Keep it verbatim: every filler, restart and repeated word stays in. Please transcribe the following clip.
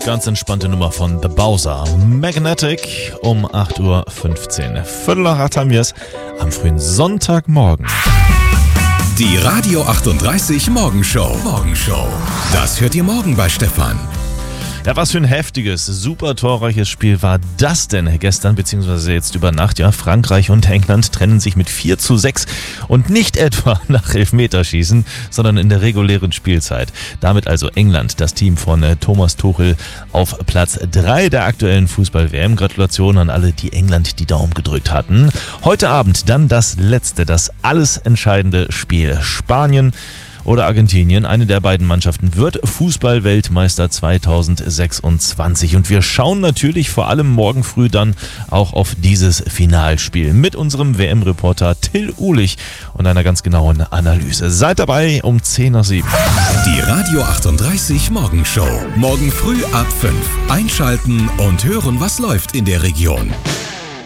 Ganz entspannte Nummer von The Bowser. Magnetic um acht Uhr fünfzehn. Viertel nach acht haben wir es am frühen Sonntagmorgen. Die Radio achtunddreißig Morgenshow. Morgenshow. Das hört ihr morgen bei Stefan. Ja, was für ein heftiges, super torreiches Spiel war das denn gestern, beziehungsweise jetzt über Nacht. Ja, Frankreich und England trennen sich mit vier zu sechs und nicht etwa nach Elfmeterschießen, sondern in der regulären Spielzeit. Damit also England, das Team von äh, Thomas Tuchel, auf Platz drei der aktuellen Fußball-W M. Gratulation an alle, die England die Daumen gedrückt hatten. Heute Abend dann das letzte, das alles entscheidende Spiel. Spanien oder Argentinien, eine der beiden Mannschaften wird Fußball-Weltmeister zweitausendsechsundzwanzig. Und wir schauen natürlich vor allem morgen früh dann auch auf dieses Finalspiel mit unserem W M-Reporter Till Uhlich und einer ganz genauen Analyse. Seid dabei um zehn nach sieben. Die Radio achtunddreißig Morgenshow. Morgen früh ab fünf. Einschalten und hören, was läuft in der Region.